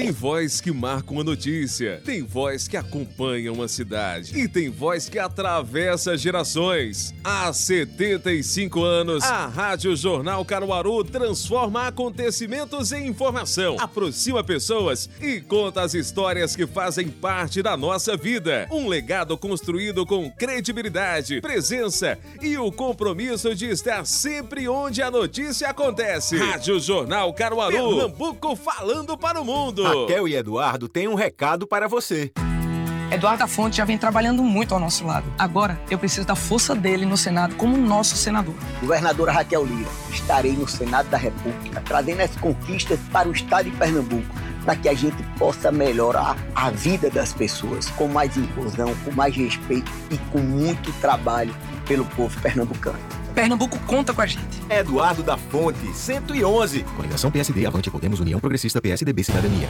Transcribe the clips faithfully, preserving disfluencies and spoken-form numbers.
Tem voz que marca uma notícia, tem voz que acompanha uma cidade e tem voz que atravessa gerações. Há setenta e cinco anos, a Rádio Jornal Caruaru transforma acontecimentos em informação, aproxima pessoas e conta as histórias que fazem parte da nossa vida. Um legado construído com credibilidade, presença e o compromisso de estar sempre onde a notícia acontece. Rádio Jornal Caruaru, Pernambuco falando para o mundo. Raquel e Eduardo têm um recado para você. Eduardo da Fonte já vem trabalhando muito ao nosso lado. Agora, eu preciso da força dele no Senado como nosso senador. Governadora Raquel Lira, estarei no Senado da República, trazendo as conquistas para o estado de Pernambuco, para que a gente possa melhorar a vida das pessoas, com mais inclusão, com mais respeito e com muito trabalho pelo povo pernambucano. Pernambuco conta com a gente. Eduardo da Fonte, cento e onze. Coligação P S D, Avante, Podemos, União Progressista, P S D B, Cidadania.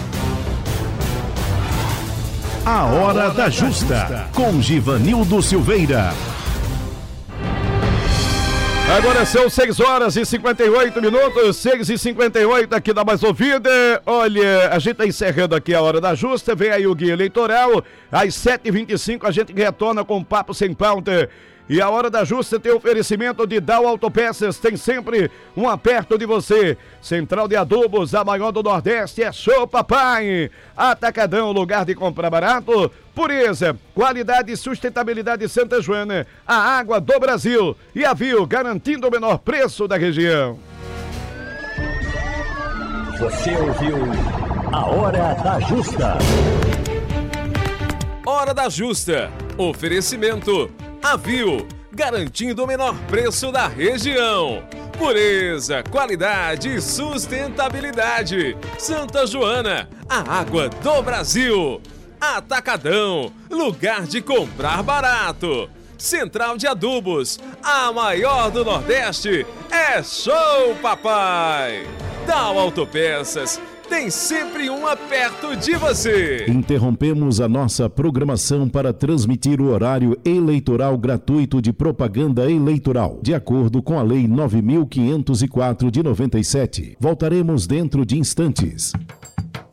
A Hora da Justa, com Givanildo Silveira. Agora são seis horas e cinquenta e oito minutos, seis e cinquenta e oito aqui da Mais Ouvida. Olha, a gente está encerrando aqui a Hora da Justa, vem aí o guia eleitoral. Às sete e vinte e cinco a gente retorna com Papo Sem Pauta. E a Hora da Justa tem oferecimento de Dow Autopeças, tem sempre um aperto de você. Central de Adubos, a maior do Nordeste, é Show Papai. Atacadão, lugar de comprar barato. Pureza, qualidade e sustentabilidade Santa Joana, a água do Brasil. E a Viu, garantindo o menor preço da região. Você ouviu a Hora da Justa. Hora da Justa. Oferecimento Avil, garantindo o menor preço da região. Pureza, qualidade e sustentabilidade. Santa Joana, a água do Brasil. Atacadão, lugar de comprar barato. Central de Adubos, a maior do Nordeste, é Show Papai. Dow Autopeças, tem sempre uma perto de você. Interrompemos a nossa programação para transmitir o horário eleitoral gratuito de propaganda eleitoral, de acordo com a Lei nove mil quinhentos e quatro de noventa e sete. Voltaremos dentro de instantes.